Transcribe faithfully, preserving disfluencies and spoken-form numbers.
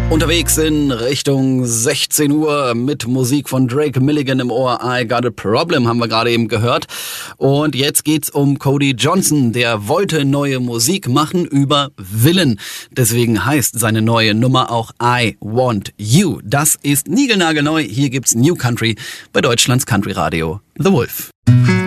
Unterwegs in Richtung sechzehn Uhr mit Musik von Drake Milligan im Ohr. I Got a Problem haben wir gerade eben gehört. Und jetzt geht's um Cody Johnson. Der wollte neue Musik machen über Willen. Deswegen heißt seine neue Nummer auch I Want You. Das ist niegelnagelneu. Hier gibt's New Country bei Deutschlands Country Radio The Wolf.